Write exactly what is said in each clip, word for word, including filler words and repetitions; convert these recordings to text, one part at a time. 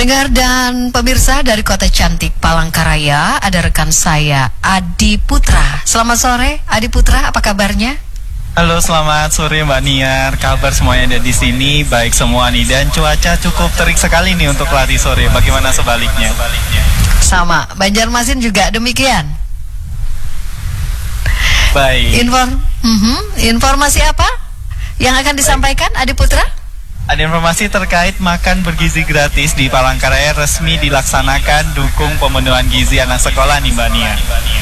Pendengar dan pemirsa dari kota cantik Palangkaraya, ada rekan saya Adi Putra. Selamat sore, Adi Putra, apa kabarnya? Halo, selamat sore Mbak Niar. Kabar semuanya ada di sini baik semua nih, dan cuaca cukup terik sekali nih untuk lari sore. Bagaimana sebaliknya? Sama, Banjarmasin juga demikian. Baik. Inform, uh-huh. Informasi apa yang akan disampaikan Adi Putra? Ada informasi terkait makan bergizi gratis di Palangkaraya resmi dilaksanakan dukung pemenuhan gizi anak sekolah nih Mbak Nia.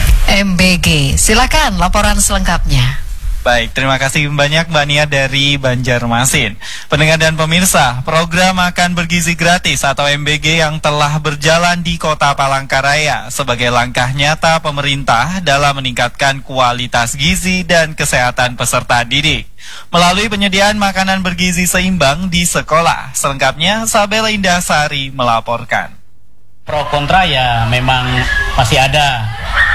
M B G, silakan laporan selengkapnya. Baik, terima kasih banyak Mbak Nia dari Banjarmasin. Pendengar dan pemirsa, program makan bergizi gratis atau M B G yang telah berjalan di kota Palangkaraya sebagai langkah nyata pemerintah dalam meningkatkan kualitas gizi dan kesehatan peserta didik melalui penyediaan makanan bergizi seimbang di sekolah. Selengkapnya Sabela Indahsari melaporkan. Pro kontra ya memang pasti ada,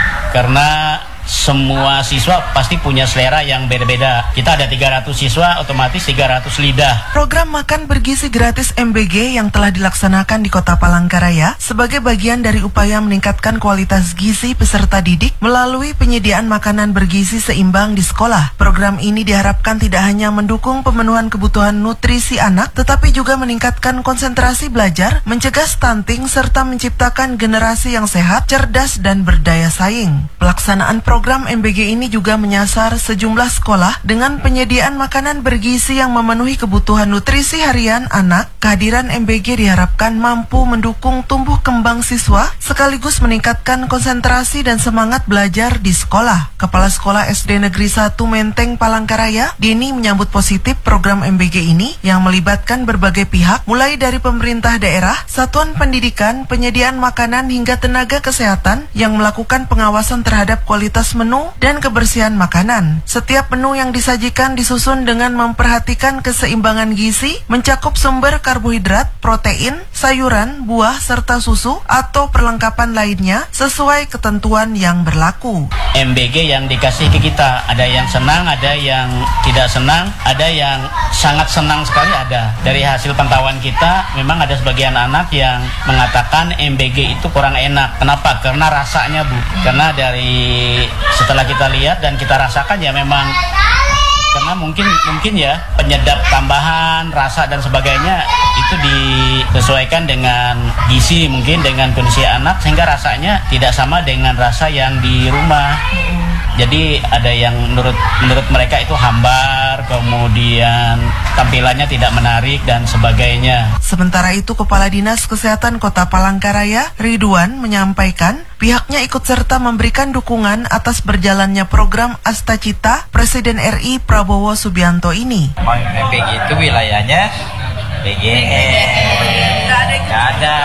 karena semua siswa pasti punya selera yang beda-beda. Kita ada tiga ratus siswa, otomatis tiga ratus lidah. Program makan bergizi gratis M B G yang telah dilaksanakan di kota Palangkaraya sebagai bagian dari upaya meningkatkan kualitas gizi peserta didik melalui penyediaan makanan bergizi seimbang di sekolah. Program ini diharapkan tidak hanya mendukung pemenuhan kebutuhan nutrisi anak, tetapi juga meningkatkan konsentrasi belajar, mencegah stunting, serta menciptakan generasi yang sehat, cerdas, dan berdaya saing. Pelaksanaan program M B G ini juga menyasar sejumlah sekolah dengan penyediaan makanan bergizi yang memenuhi kebutuhan nutrisi harian anak. Kehadiran M B G diharapkan mampu mendukung tumbuh kembang siswa sekaligus meningkatkan konsentrasi dan semangat belajar di sekolah. Kepala Sekolah S D Negeri satu Menteng Palangkaraya, Dini, menyambut positif program M B G ini yang melibatkan berbagai pihak, mulai dari pemerintah daerah, satuan pendidikan, penyediaan makanan, hingga tenaga kesehatan yang melakukan pengawasan terhadap kualitas menu dan kebersihan makanan. Setiap menu yang disajikan disusun dengan memperhatikan keseimbangan gizi, mencakup sumber karbohidrat, protein, sayuran, buah, serta susu atau perlengkapan lainnya sesuai ketentuan yang berlaku. M B G yang dikasih ke kita, ada yang senang, ada yang tidak senang, ada yang sangat senang sekali ada. Dari hasil pantauan kita, memang ada sebagian anak yang mengatakan M B G itu kurang enak. Kenapa? Karena rasanya, Bu. Karena dari setelah kita lihat dan kita rasakan ya memang karena mungkin mungkin ya penyedap tambahan rasa dan sebagainya itu disesuaikan dengan gizi, mungkin dengan kondisi anak, sehingga rasanya tidak sama dengan rasa yang di rumah. Jadi ada yang menurut menurut mereka itu hambar, kemudian tampilannya tidak menarik dan sebagainya. Sementara itu, Kepala Dinas Kesehatan Kota Palangkaraya, Ridwan, menyampaikan pihaknya ikut serta memberikan dukungan atas berjalannya program Astacita Presiden R I Prabowo Subianto ini. M B G itu wilayahnya B G N, nggak ada.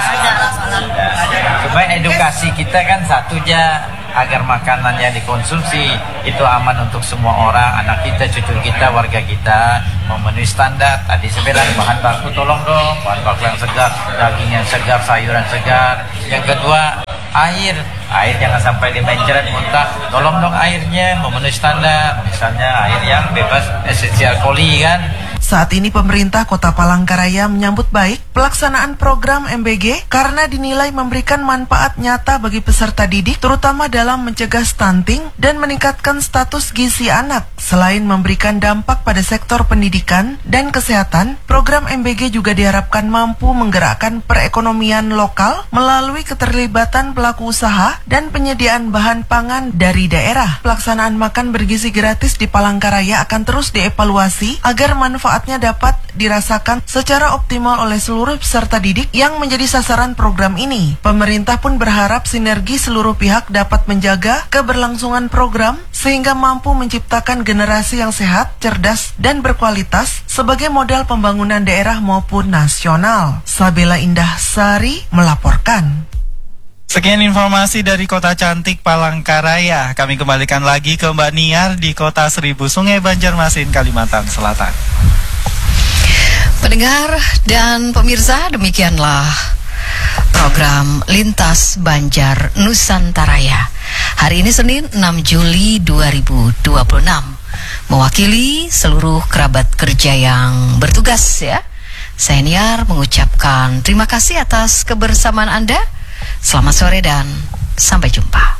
Cuma edukasi kita kan satu aja, agar makanan yang dikonsumsi itu aman untuk semua orang, anak kita, cucu kita, warga kita, memenuhi standar. Tadi saya bilang bahan baku tolong dong, bahan baku yang segar, daging yang segar, sayuran segar. Yang kedua, air, air jangan sampai dimencret muntah, tolong dong airnya memenuhi standar, misalnya air yang bebas esensial koli kan. Saat ini pemerintah Kota Palangkaraya menyambut baik pelaksanaan program M B G karena dinilai memberikan manfaat nyata bagi peserta didik, terutama dalam mencegah stunting dan meningkatkan status gizi anak. Selain memberikan dampak pada sektor pendidikan dan kesehatan, program M B G juga diharapkan mampu menggerakkan perekonomian lokal melalui keterlibatan pelaku usaha dan penyediaan bahan pangan dari daerah. Pelaksanaan makan bergizi gratis di Palangkaraya akan terus dievaluasi agar manfaat manfaatnya dapat dirasakan secara optimal oleh seluruh peserta didik yang menjadi sasaran program ini. Pemerintah pun berharap sinergi seluruh pihak dapat menjaga keberlangsungan program sehingga mampu menciptakan generasi yang sehat, cerdas, dan berkualitas sebagai modal pembangunan daerah maupun nasional. Sabela Indahsari melaporkan. Sekian informasi dari Kota Cantik Palangkaraya. Kami kembalikan lagi ke Mbak Niar di Kota Seribu Sungai, Banjarmasin, Kalimantan Selatan. Pendengar dan pemirsa, demikianlah program Lintas Banjar Nusantaraya. Hari ini Senin enam Juli dua ribu dua puluh enam. Mewakili seluruh kerabat kerja yang bertugas ya Senior mengucapkan terima kasih atas kebersamaan Anda. Selamat sore dan sampai jumpa.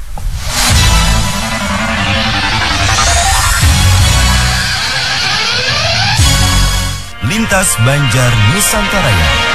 Lintas Banjar Nusantara.